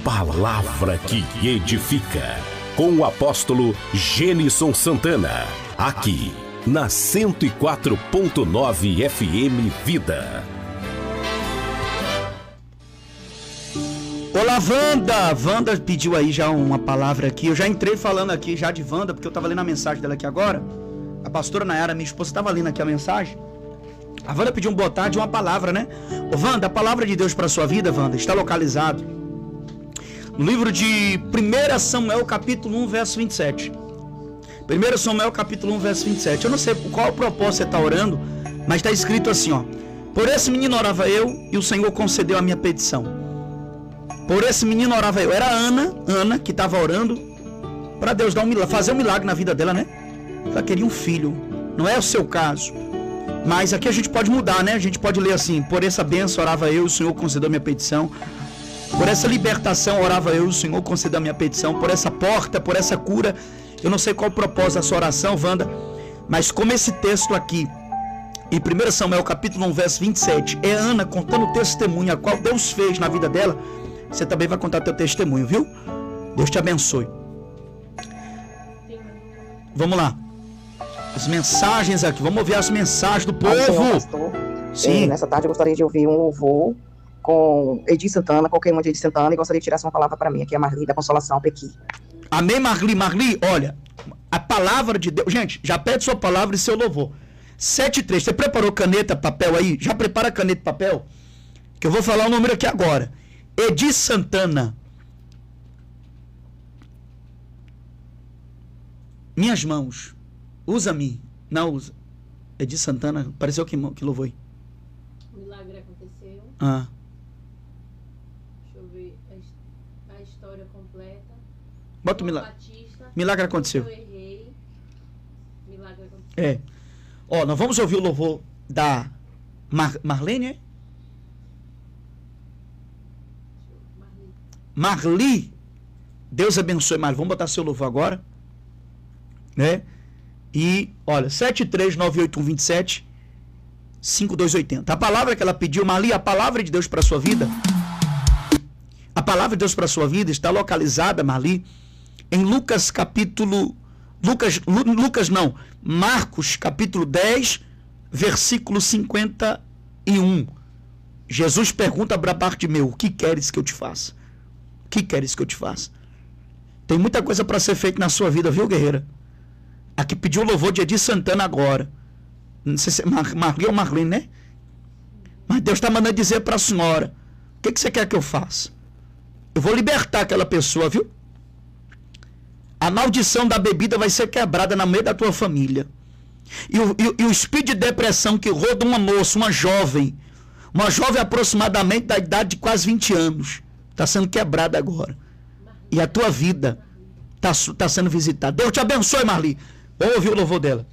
Palavra que edifica. Com o apóstolo Gênison Santana. Aqui, na 104.9 FM Vida. Olá, Wanda! Wanda pediu aí já uma palavra aqui. Eu já entrei falando aqui já de Wanda, porque eu estava lendo a mensagem dela aqui agora. A pastora Nayara, minha esposa, estava lendo aqui a mensagem. A Wanda pediu um boa tarde, uma palavra, né? Ô, Wanda, a palavra de Deus para a sua vida, Wanda, está localizado no livro de 1 Samuel, capítulo 1, verso 27. 1 Samuel, capítulo 1, verso 27. Eu não sei qual o propósito você está orando, mas está escrito assim, ó. Por esse menino orava eu, e o Senhor concedeu a minha petição. Por esse menino orava eu. Era Ana que estava orando para Deus dar um milagre, fazer um milagre na vida dela, né? Ela queria um filho. Não é o seu caso. Mas aqui a gente pode mudar, né? A gente pode ler assim: por essa bênção orava eu, o Senhor concedeu a minha petição. Por essa libertação orava eu, o Senhor concedeu a minha petição. Por essa porta, por essa cura. Eu não sei qual o propósito da sua oração, Wanda, mas como esse texto aqui, em 1 Samuel capítulo 1, verso 27, é Ana contando o testemunho a qual Deus fez na vida dela, você também vai contar teu testemunho, viu? Deus te abençoe. Vamos lá. As mensagens aqui, vamos ouvir as mensagens do povo. Sim. Nessa tarde eu gostaria de ouvir um louvor com Edi Santana, qualquer um de Edi Santana, e gostaria de tirar uma palavra para mim. Aqui é a Marli da Consolação Pequi. Amém, Marli. Marli, olha, a palavra de Deus. Gente, já pede sua palavra e seu louvor. 7:3. Você preparou caneta, papel aí? Já prepara caneta e papel? Que eu vou falar o número aqui agora. Edi Santana. Minhas mãos. Usa-me. Não usa. Edi Santana. Pareceu que louvor aí. O milagre aconteceu. Ah. Deixa eu ver a história completa. Bota o milagre. Milagre aconteceu. Eu errei. Milagre aconteceu. É. Ó, nós vamos ouvir o louvor da Marlene, é? Marli. Deus abençoe, Marli. Vamos botar seu louvor agora. Né? E, olha, 7398275280. A palavra que ela pediu, Marli, a palavra de Deus para a sua vida. A palavra de Deus para a sua vida está localizada, Marli, em Marcos capítulo 10, versículo 51. Jesus pergunta para Bartimeu: o que queres que eu te faça? O que queres que eu te faça? Tem muita coisa para ser feita na sua vida, viu, guerreira? Aqui pediu o louvor de Edi Santana agora. Não sei se é Marli ou Marlene, né? Mas Deus está mandando dizer para a senhora: o que você quer que eu faça? Eu vou libertar aquela pessoa, viu? A maldição da bebida vai ser quebrada no meio da tua família. E o espírito de depressão que roda uma moça, uma jovem aproximadamente da idade de quase 20 anos, está sendo quebrada agora. E a tua vida está sendo visitada. Deus te abençoe, Marli. Vamos ouvir o louvor dela.